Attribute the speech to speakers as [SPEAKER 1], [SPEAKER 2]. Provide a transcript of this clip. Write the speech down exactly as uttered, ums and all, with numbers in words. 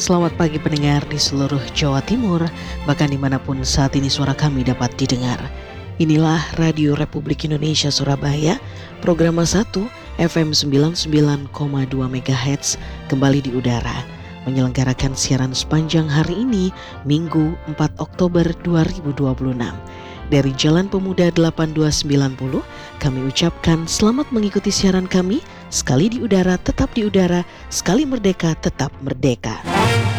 [SPEAKER 1] Selamat pagi pendengar di seluruh Jawa Timur, bahkan dimanapun saat ini suara kami dapat didengar. Inilah Radio Republik Indonesia Surabaya, program satu F M sembilan puluh sembilan koma dua MHz kembali di udara, menyelenggarakan siaran sepanjang hari ini, Minggu empat Oktober dua ribu dua puluh enam. Dari Jalan Pemuda delapan dua sembilan nol, kami ucapkan selamat mengikuti siaran kami. Sekali di udara, tetap di udara. Sekali merdeka, tetap merdeka.